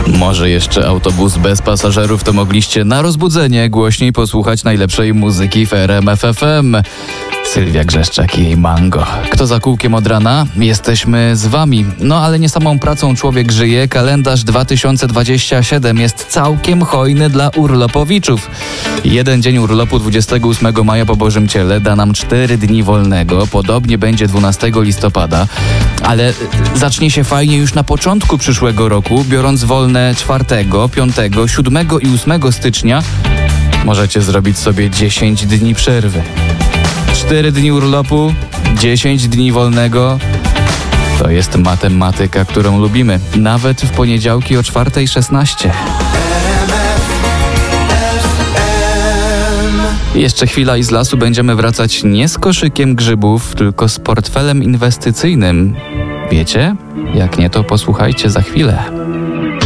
Może jeszcze autobus bez pasażerów, to mogliście na rozbudzenie głośniej posłuchać najlepszej muzyki w RMF FM. Sylwia Grzeszczak i jej Mango. Kto za kółkiem od rana? Jesteśmy z wami. No ale nie samą pracą człowiek żyje. Kalendarz 2027 jest całkiem hojny dla urlopowiczów. Jeden dzień urlopu 28 maja po Bożym Ciele da nam 4 dni wolnego. Podobnie będzie 12 listopada. Ale zacznie się fajnie już na początku przyszłego roku. Biorąc wolne 4, 5, 7 i 8 stycznia możecie zrobić sobie 10 dni przerwy. 4 dni urlopu, 10 dni wolnego. To jest matematyka, którą lubimy. Nawet w poniedziałki o 4:16. Jeszcze chwila i z lasu będziemy wracać nie z koszykiem grzybów, tylko z portfelem inwestycyjnym. Wiecie? Jak nie, to posłuchajcie za chwilę.